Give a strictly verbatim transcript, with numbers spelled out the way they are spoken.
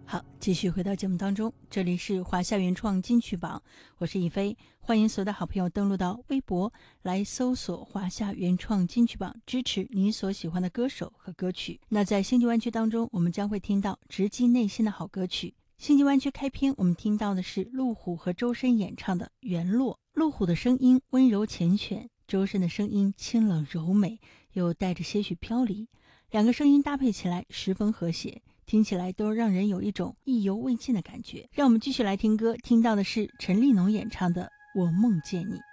好，继续回到节目当中，这里是华夏原创金曲榜，我是一飞，欢迎所有的好朋友登录到微博来搜索华夏原创金曲榜，支持你所喜欢的歌手和歌曲。那在星际湾区当中，我们将会听到直击内心的好歌曲。星际湾区开篇，我们听到的是陆虎和周深演唱的《缘落》。陆虎的声音温柔缱绻，周深的声音清冷柔美，又带着些许飘离，两个声音搭配起来十分和谐，听起来都让人有一种意犹未尽的感觉。让我们继续来听歌，听到的是陈立农演唱的《我梦见你》。